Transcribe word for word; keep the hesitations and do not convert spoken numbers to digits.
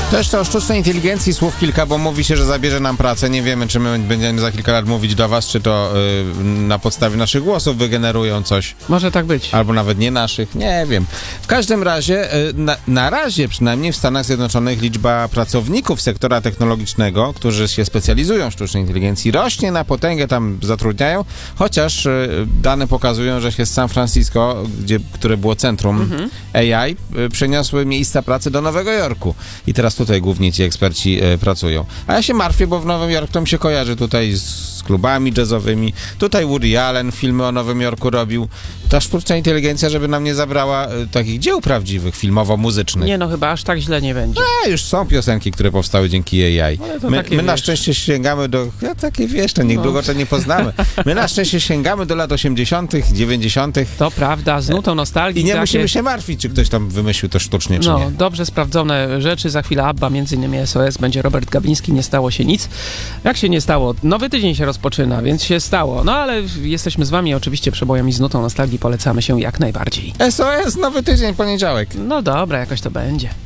To jeszcze o sztucznej inteligencji słów kilka, bo mówi się, że zabierze nam pracę. Nie wiemy, czy my będziemy za kilka lat mówić do was, czy to y, na podstawie naszych głosów wygenerują coś. Może tak być. Albo nawet nie naszych, nie wiem. W każdym razie, y, na, na razie przynajmniej w Stanach Zjednoczonych liczba pracowników sektora technologicznego, którzy się specjalizują w sztucznej inteligencji, rośnie na potęgę, tam zatrudniają, chociaż y, dane pokazują, że się z San Francisco, gdzie, które było centrum mhm. A I, y, przeniosły miejsca pracy do Nowego Jorku. I teraz tutaj głównie ci eksperci e, pracują. A ja się martwię, bo w Nowym Jorku to mi się kojarzy tutaj z, z klubami jazzowymi. Tutaj Woody Allen filmy o Nowym Jorku robił. Ta sztuczna inteligencja, żeby nam nie zabrała e, takich dzieł prawdziwych, filmowo-muzycznych. Nie no, chyba aż tak źle nie będzie. A, już są piosenki, które powstały dzięki A I. My, my na wiesz. szczęście sięgamy do... Ja takie wiesz, to niedługo no. to nie poznamy. My na szczęście sięgamy do lat osiemdziesiątych, dziewięćdziesiątych. To prawda, z nutą nostalgii. I nie takie... musimy się martwić, czy ktoś tam wymyślił to sztucznie, czy no, nie. No, dobrze sprawdzone rzeczy. Za chwilę ABBA, między innymi S O S, będzie Robert Gabliński, nie stało się nic. Jak się nie stało? Nowy tydzień się rozpoczyna, więc się stało. No ale jesteśmy z wami oczywiście przebojami z nutą nostalgii, polecamy się jak najbardziej. S O S, nowy tydzień, poniedziałek. No dobra, jakoś to będzie.